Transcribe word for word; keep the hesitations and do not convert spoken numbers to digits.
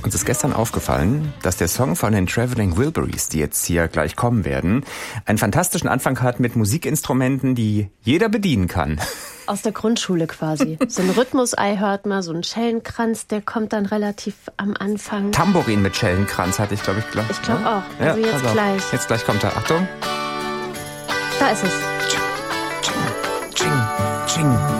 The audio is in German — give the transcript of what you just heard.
Uns ist gestern aufgefallen, dass der Song von den Traveling Wilburys, die jetzt hier gleich kommen werden, einen fantastischen Anfang hat mit Musikinstrumenten, die jeder bedienen kann. Aus der Grundschule quasi. So ein Rhythmusei hört man, so ein Schellenkranz, der kommt dann relativ am Anfang. Tambourin mit Schellenkranz hatte ich, glaube ich, glaub, Ich glaube auch. Ja, Also jetzt gleich. Jetzt gleich kommt er. Achtung. Da ist es. Ching, ching, ching.